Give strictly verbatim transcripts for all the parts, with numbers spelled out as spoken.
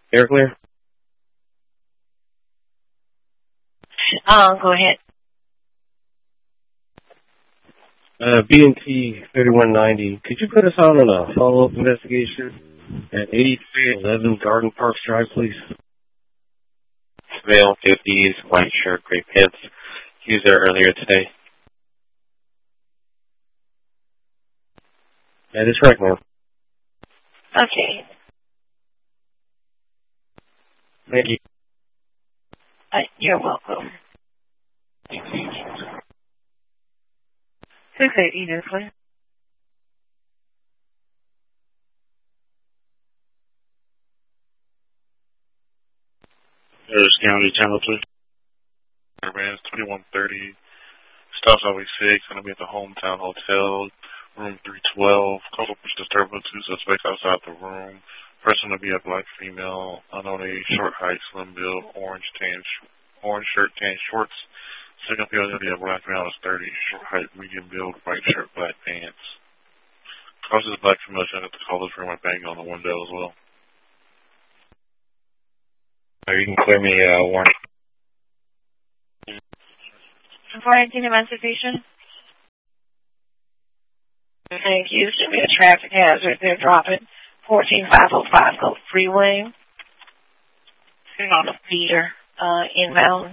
Air clear? Um, go ahead. Uh, B and T thirty-one ninety, could you put us on on a follow-up investigation at eighty-three eleven Garden Park Drive, please? Male, fifties, white shirt, gray pants. He was there earlier today. That is correct, ma'am. Okay. Thank you. Uh, you're welcome. six eight Eden, please. Harris County, Channel two. Bands twenty-one thirty. Stops always six. Gonna be at the Hometown Hotel, room three twelve. Cause of disturbance, two suspects outside the room. Person to be a black female, unknown age, short height, slim build, orange tan, orange shirt, tan shorts. Second female to be a black female is thirty, short height, medium build, white shirt, black pants. Causes black female to enter the caller's room and bang on the window as well. You can clear me, uh, warning. four nineteen Emancipation. Thank you. Should be a traffic hazard. They're dropping fourteen five oh five Gulf Freeway. Sitting on a feeder, uh, inbound.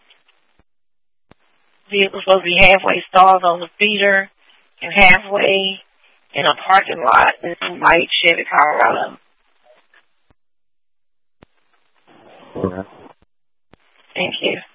Vehicle supposed to be halfway stalled on the feeder and halfway in a parking lot in white Chevy Colorado. All right. Thank you.